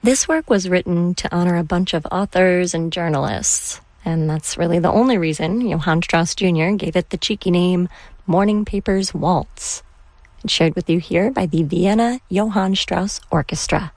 This work was written to honor a bunch of authors and journalists, and that's really the only reason Johann Strauss Jr. gave it the cheeky name Morning Papers Waltz. It's shared with you here by the Vienna Johann Strauss Orchestra.